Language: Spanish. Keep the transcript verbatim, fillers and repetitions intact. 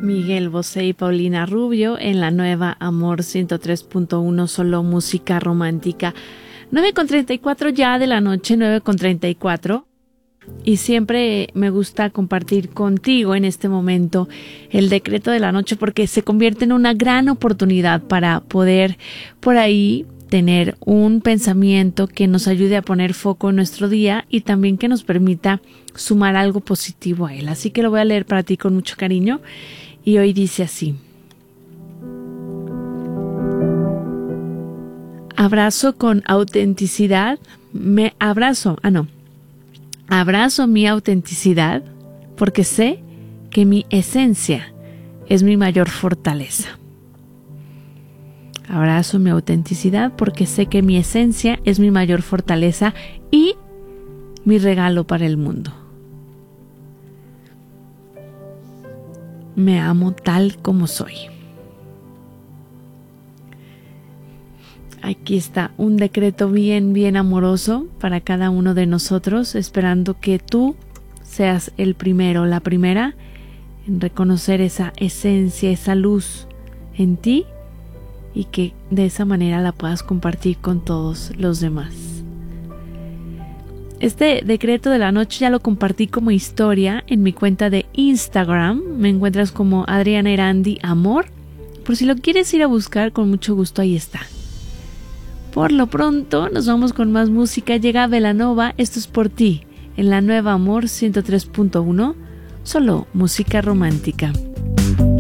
Miguel Bosé y Paulina Rubio en la nueva Amor ciento tres punto uno, solo música romántica. nueve con treinta y cuatro ya de la noche, nueve con treinta y cuatro. Y siempre me gusta compartir contigo en este momento el decreto de la noche porque se convierte en una gran oportunidad para poder por ahí tener un pensamiento que nos ayude a poner foco en nuestro día y también que nos permita sumar algo positivo a él. Así que lo voy a leer para ti con mucho cariño y hoy dice así: abrazo con autenticidad, me abrazo, ah no, abrazo mi autenticidad porque sé que mi esencia es mi mayor fortaleza. Abrazo mi autenticidad porque sé que mi esencia es mi mayor fortaleza y mi regalo para el mundo. Me amo tal como soy. Aquí está un decreto bien, bien amoroso para cada uno de nosotros, esperando que tú seas el primero, la primera, en reconocer esa esencia, esa luz en ti y que de esa manera la puedas compartir con todos los demás. Este decreto de la noche ya lo compartí como historia en mi cuenta de Instagram. Me encuentras como Adriana Erandi Amor. Por si lo quieres ir a buscar, con mucho gusto ahí está. Por lo pronto, nos vamos con más música. Llega Belanova, esto es por ti, en la nueva Amor ciento tres punto uno, solo música romántica.